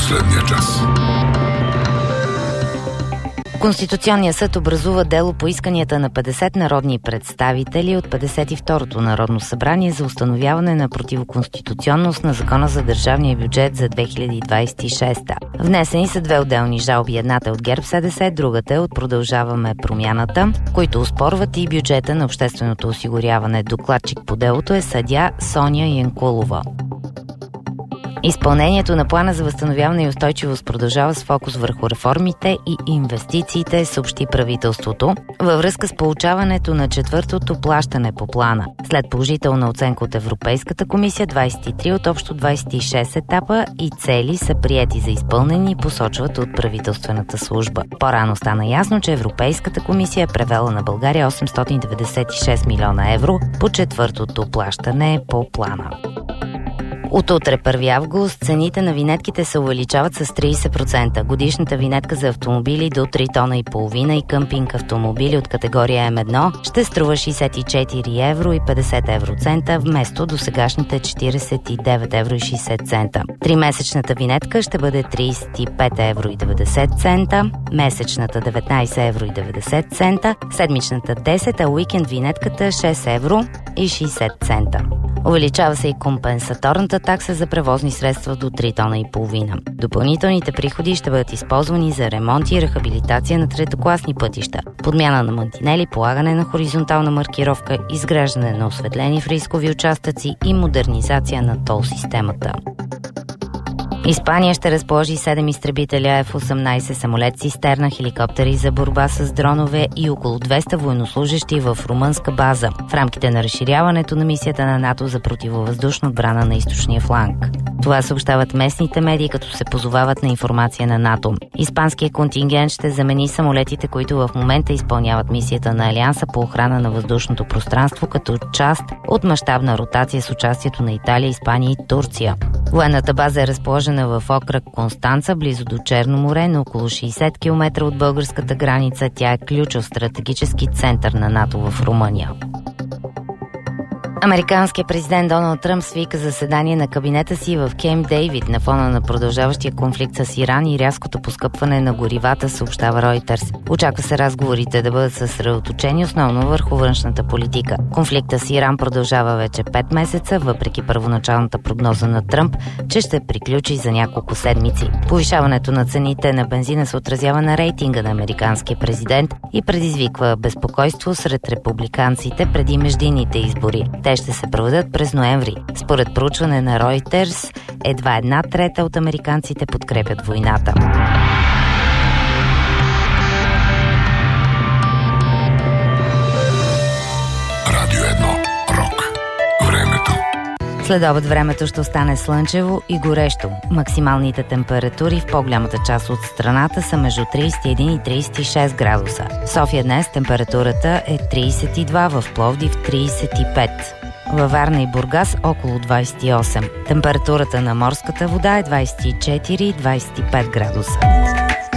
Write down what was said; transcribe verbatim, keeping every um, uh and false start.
последния час. Конституционният съд образува дело по исканията на петдесет народни представители от петдесет и второто Народно събрание за установяване на противоконституционност на Закона за държавния бюджет за две хиляди двадесет и шеста. Внесени са две отделни жалби. Едната е от ГЕРБ СДС, другата е от Продължаваме промяната, които оспорват и бюджета на общественото осигуряване. Докладчик по делото е съдия Соня Янкулова. Изпълнението на плана за възстановяване и устойчивост продължава с фокус върху реформите и инвестициите, съобщи правителството, във връзка с получаването на четвъртото плащане по плана. След положителна оценка от Европейската комисия, двадесет и три от общо двадесет и шест етапа и цели са приети за изпълнени и посочват от правителствената служба. По-рано стана ясно, че Европейската комисия е превела на България осемстотин деветдесет и шест милиона евро по четвъртото плащане по плана. От утре, първи август, цените на винетките се увеличават с тридесет процента. Годишната винетка за автомобили до три тона и половина и къмпинг автомобили от категория М едно ще струва шейсет и четири евро и петдесет евроцента вместо досегашните четиридесет и девет евро и шейсет цента. Тримесечната винетка ще бъде тридесет и пет евро и деветдесет цента, месечната деветнадесет евро и деветдесет цента, седмичната десет, а уикенд винетката шест евро и шейсет цента. Увеличава се и компенсаторната такса за превозни средства до три тона и половина. Допълнителните приходи ще бъдат използвани за ремонт и рехабилитация на третокласни пътища, подмяна на мантинели, полагане на хоризонтална маркировка, изграждане на осветлени в рискови участъци и модернизация на тол системата. Испания ще разположи седем изтребителя Еф осемнадесет, самолет-цистерна, хеликоптери за борба с дронове и около двеста военнослужещи в румънска база в рамките на разширяването на мисията на НАТО за противовъздушна отбрана на източния фланг. Това съобщават местните медии, като се позовават на информация на НАТО. Испанският контингент ще замени самолетите, които в момента изпълняват мисията на Алианса по охрана на въздушното пространство, като част от мащабна ротация с участието на Италия, Испания и Турция. Военната база е разположена в окръг Констанца, близо до Черно море, на около шейсет километра от българската граница. Тя е ключов стратегически център на НАТО в Румъния. Американският президент Доналд Тръмп свика заседание на кабинета си в Кемп Дейвид на фона на продължаващия конфликт с Иран и рязкото поскъпване на горивата, съобщава Reuters. Очаква се разговорите да бъдат съсредоточени основно върху външната политика. Конфликта с Иран продължава вече пет месеца, въпреки първоначалната прогноза на Тръмп, че ще приключи за няколко седмици. Повишаването на цените на бензина се отразява на рейтинга на американския президент и предизвиква безпокойство сред републиканците преди междинните избори. Те ще се проведат през ноември. Според проучване на Reuters, едва една трета от американците подкрепят войната. Радио едно. Рок. Времето. След обед времето ще остане слънчево и горещо. Максималните температури в по-голямата част от страната са между тридесет и един и тридесет и шест градуса. В София днес температурата е тридесет и два, в Пловдив тридесет и пет. Във Варна и Бургас около двадесет и осем. Температурата на морската вода е двадесет и четири - двадесет и пет градуса.